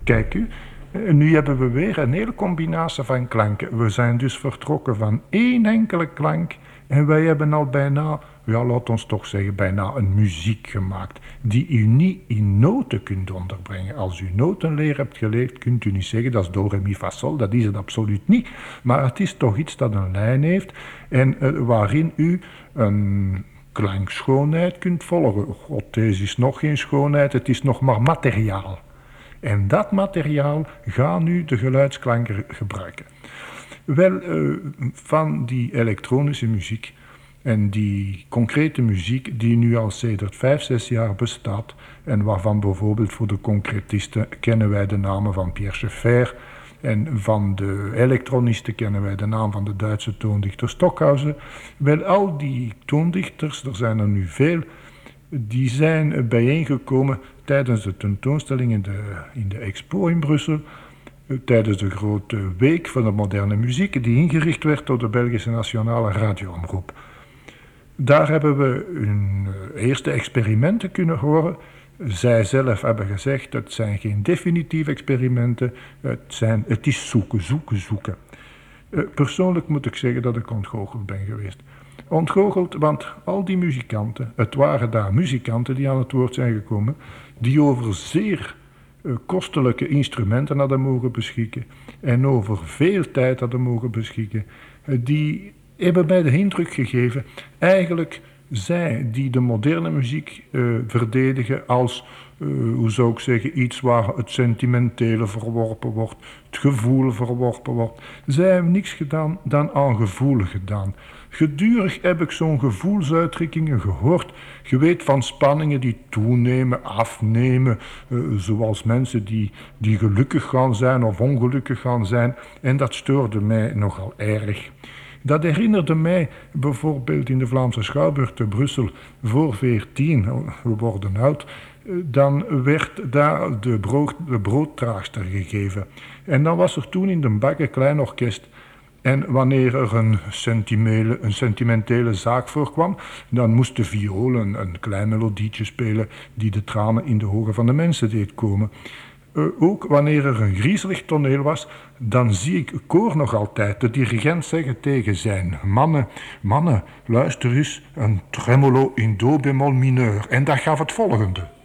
Kijk u, nu hebben we weer een hele combinatie van klanken. We zijn dus vertrokken van één enkele klank en wij hebben al bijna, ja laat ons toch zeggen, bijna een muziek gemaakt die u niet in noten kunt onderbrengen. Als u notenleer hebt geleerd, kunt u niet zeggen dat is do, re, mi, fa, sol, dat is het absoluut niet. Maar het is toch iets dat een lijn heeft en waarin u een klankschoonheid kunt volgen. God, deze is nog geen schoonheid, het is nog maar materiaal. En dat materiaal gaan nu de geluidsklanker gebruiken. Wel, van die elektronische muziek en die concrete muziek die nu al sedert 5, 6 jaar bestaat en waarvan bijvoorbeeld voor de concretisten kennen wij de namen van Pierre Schaeffer en van de elektronisten kennen wij de naam van de Duitse toondichter Stockhausen. Wel, al die toondichters, er zijn er nu veel, die zijn bijeengekomen tijdens de tentoonstelling in de Expo in Brussel, tijdens de grote week van de moderne muziek die ingericht werd door de Belgische Nationale Radioomroep. Daar hebben we hun eerste experimenten kunnen horen. Zij zelf hebben gezegd, het zijn geen definitieve experimenten, het is zoeken. Persoonlijk moet ik zeggen dat ik ontgoocheld ben geweest. Ontgoocheld, want al die muzikanten, het waren daar muzikanten die aan het woord zijn gekomen, die over zeer kostelijke instrumenten hadden mogen beschikken en over veel tijd hadden mogen beschikken, die hebben mij de indruk gegeven, eigenlijk zij die de moderne muziek verdedigen als, hoe zou ik zeggen, iets waar het sentimentele verworpen wordt, het gevoel verworpen wordt. Zij hebben niks gedaan dan aan gevoel gedaan. Gedurig heb ik zo'n gevoelsuitdrukkingen gehoord. Je weet van spanningen die toenemen, afnemen, zoals mensen die gelukkig gaan zijn of ongelukkig gaan zijn. En dat stoorde mij nogal erg. Dat herinnerde mij bijvoorbeeld in de Vlaamse Schouwburg te Brussel voor 14, we worden oud, dan werd daar de broodtraagster gegeven. En dan was er toen in de bak een klein orkest. En wanneer er een sentimentele zaak voorkwam, dan moest de viool een klein melodietje spelen die de tranen in de ogen van de mensen deed komen. Ook wanneer er een griezelig toneel was, dan zie ik koor nog altijd de dirigent zeggen tegen zijn mannen, luister eens, een tremolo in do bemol mineur. En dat gaf het volgende.